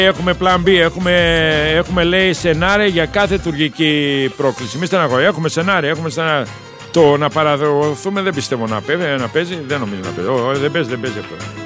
Έχουμε plan B, έχουμε λέει σενάρια για κάθε τουρκική πρόκληση. Μη στεναχωρεί, έχουμε σενάρια. Το να παραδοθούμε δεν πιστεύω να παίζει, δεν νομίζω να παίζει. Δεν παίζει αυτό.